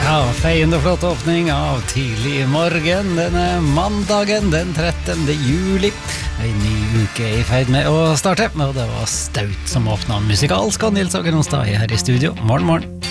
Ja, feiende flott åpning av tidlig morgen denne mandagen den 13. juli. En ny uke I ferd med å starte, og det var Staut som åpnet musikalsk, og Nils Åker Onsdag her I studio. Morgen, morgen.